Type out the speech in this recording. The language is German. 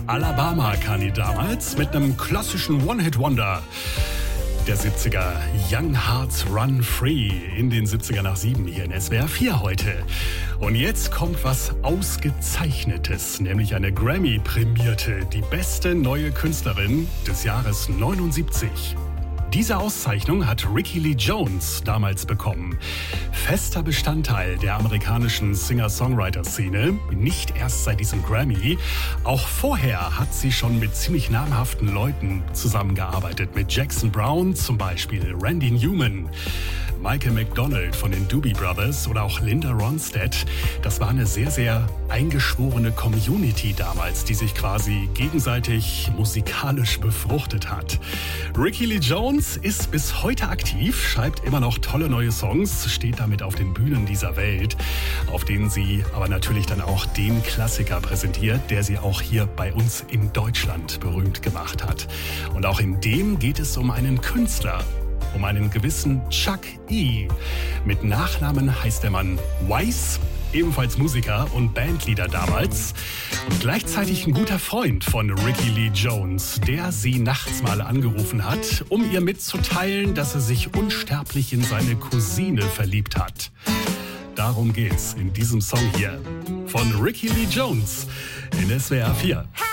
Alabama kam die damals mit einem klassischen One-Hit-Wonder der 70er. Young Hearts Run Free in den 70er nach 7 hier in SWR 4 heute. Und jetzt kommt was Ausgezeichnetes, nämlich eine Grammy-prämierte, die beste neue Künstlerin des Jahres 79. Diese Auszeichnung hat Rickie Lee Jones damals bekommen. Fester Bestandteil der amerikanischen Singer-Songwriter-Szene, nicht erst seit diesem Grammy. Auch vorher hat sie schon mit ziemlich namhaften Leuten zusammengearbeitet. Mit Jackson Browne zum Beispiel, Randy Newman, Michael McDonald von den Doobie Brothers oder auch Linda Ronstadt. Das war eine sehr, sehr eingeschworene Community damals, die sich quasi gegenseitig musikalisch befruchtet hat. Rickie Lee Jones ist bis heute aktiv, schreibt immer noch tolle neue Songs, steht damit auf den Bühnen dieser Welt, auf denen sie aber natürlich dann auch den Klassiker präsentiert, der sie auch hier bei uns in Deutschland berühmt gemacht hat. Und auch in dem geht es um einen Künstler, um einen gewissen Chuck E. Mit Nachnamen heißt der Mann Weiss, ebenfalls Musiker und Bandleader damals und gleichzeitig ein guter Freund von Rickie Lee Jones, der sie nachts mal angerufen hat, um ihr mitzuteilen, dass er sich unsterblich in seine Cousine verliebt hat. Darum geht's in diesem Song hier von Rickie Lee Jones in SWR 4.